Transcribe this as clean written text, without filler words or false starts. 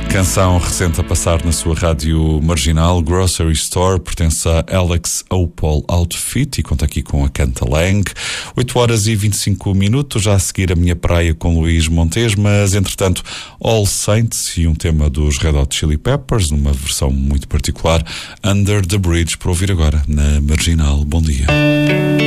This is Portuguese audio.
Canção recente a passar na sua rádio marginal, Grocery Store, pertence a Alex Opal Outfit e conta aqui com a Canta Lang. 8h25, já a seguir a Minha Praia com Luís Montes, mas entretanto All Saints e um tema dos Red Hot Chili Peppers, numa versão muito particular, Under the Bridge, para ouvir agora na marginal. Bom dia.